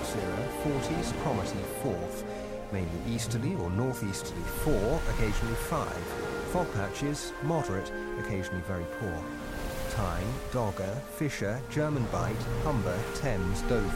Cirrus 40s, Cromarty 4th. Mainly easterly or northeasterly 4, occasionally 5. Fog patches, moderate, occasionally very poor. Tyne, Dogger, Fisher, German Bight, Humber, Thames, Dover.